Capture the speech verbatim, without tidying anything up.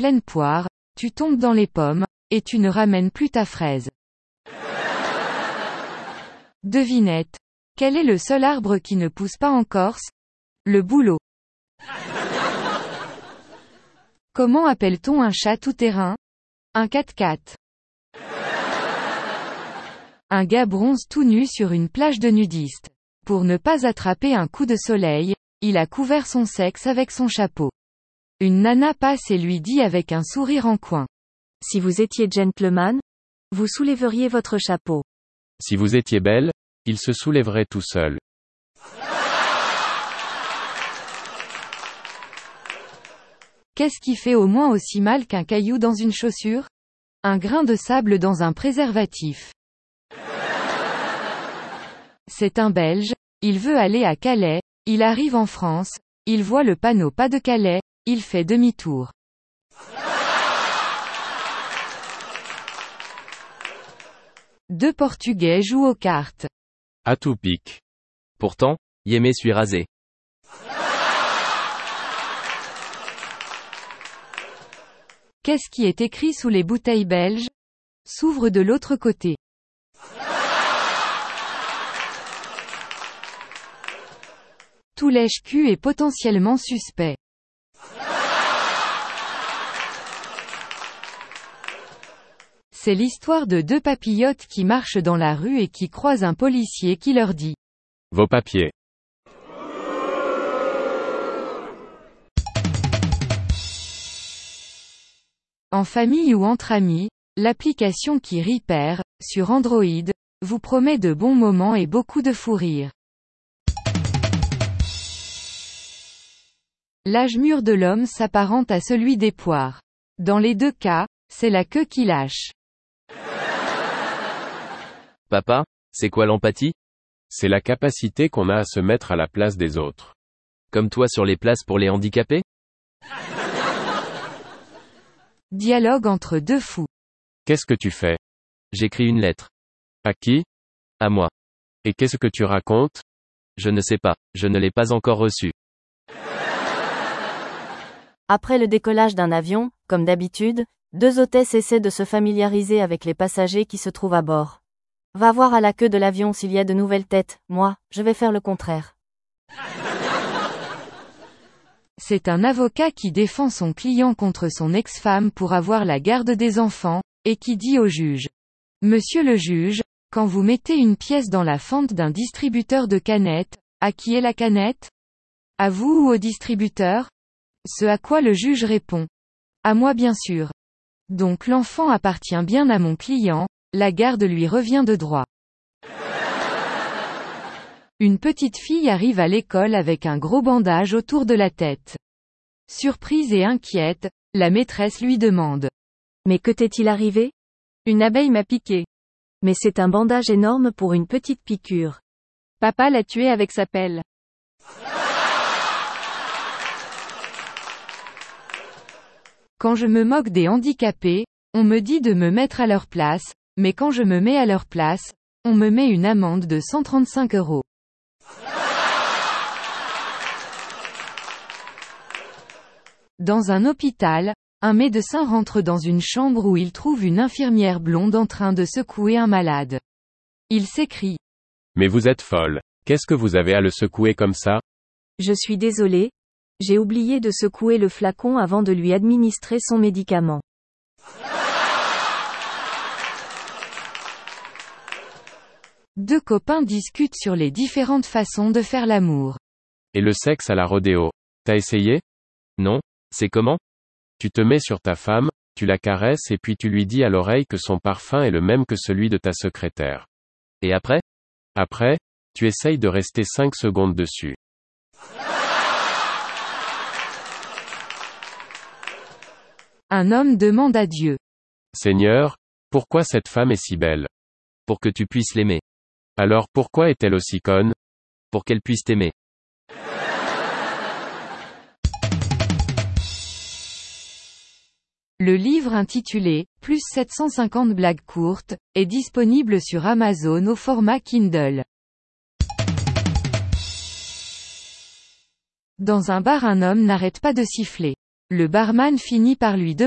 pleine poire, tu tombes dans les pommes, et tu ne ramènes plus ta fraise. Devinette. Quel est le seul arbre qui ne pousse pas en Corse? Le bouleau. Comment appelle-t-on un chat tout-terrain? Un quatre-quatre. Un gars bronze tout nu sur une plage de nudistes. Pour ne pas attraper un coup de soleil, il a couvert son sexe avec son chapeau. Une nana passe et lui dit avec un sourire en coin. Si vous étiez gentleman, vous soulèveriez votre chapeau. Si vous étiez belle, il se soulèverait tout seul. Qu'est-ce qui fait au moins aussi mal qu'un caillou dans une chaussure? Un grain de sable dans un préservatif. C'est un Belge, il veut aller à Calais, il arrive en France, il voit le panneau pas de Calais, il fait demi-tour. Deux Portugais jouent aux cartes. À tout pique. Pourtant, Yémé suis rasé. Qu'est-ce qui est écrit sous les bouteilles belges? S'ouvre de l'autre côté. Tout lèche-cul est potentiellement suspect. C'est l'histoire de deux papillotes qui marchent dans la rue et qui croisent un policier qui leur dit « Vos papiers. » En famille ou entre amis, l'application qui Repair, sur Android, vous promet de bons moments et beaucoup de fou rire. L'âge mûr de l'homme s'apparente à celui des poires. Dans les deux cas, c'est la queue qui lâche. Papa, c'est quoi l'empathie? C'est la capacité qu'on a à se mettre à la place des autres. Comme toi sur les places pour les handicapés? Dialogue entre deux fous. Qu'est-ce que tu fais? J'écris une lettre. À qui? À moi. Et qu'est-ce que tu racontes? Je ne sais pas, je ne l'ai pas encore reçue. Après le décollage d'un avion, comme d'habitude, deux hôtesses essaient de se familiariser avec les passagers qui se trouvent à bord. Va voir à la queue de l'avion s'il y a de nouvelles têtes, moi, je vais faire le contraire. C'est un avocat qui défend son client contre son ex-femme pour avoir la garde des enfants, et qui dit au juge. Monsieur le juge, quand vous mettez une pièce dans la fente d'un distributeur de canettes, à qui est la canette? À vous ou au distributeur? Ce à quoi le juge répond. À moi bien sûr. Donc l'enfant appartient bien à mon client, la garde lui revient de droit. Une petite fille arrive à l'école avec un gros bandage autour de la tête. Surprise et inquiète, la maîtresse lui demande. Mais que t'est-il arrivé? Une abeille m'a piqué. Mais c'est un bandage énorme pour une petite piqûre. Papa l'a tué avec sa pelle. Quand je me moque des handicapés, on me dit de me mettre à leur place, mais quand je me mets à leur place, on me met une amende de cent trente-cinq euros. Dans un hôpital, un médecin rentre dans une chambre où il trouve une infirmière blonde en train de secouer un malade. Il s'écrie. Mais vous êtes folle. Qu'est-ce que vous avez à le secouer comme ça? Je suis désolé. J'ai oublié de secouer le flacon avant de lui administrer son médicament. Deux copains discutent sur les différentes façons de faire l'amour. Et le sexe à la rodéo. T'as essayé? Non? C'est comment? Tu te mets sur ta femme, tu la caresses et puis tu lui dis à l'oreille que son parfum est le même que celui de ta secrétaire. Et après? Après, tu essayes de rester cinq secondes dessus. Un homme demande à Dieu. Seigneur, pourquoi cette femme est si belle? Pour que tu puisses l'aimer. Alors pourquoi est-elle aussi conne? Pour qu'elle puisse t'aimer. Le livre intitulé « Plus sept cent cinquante blagues courtes » est disponible sur Amazon au format Kindle. Dans un bar, un homme n'arrête pas de siffler. Le barman finit par lui demander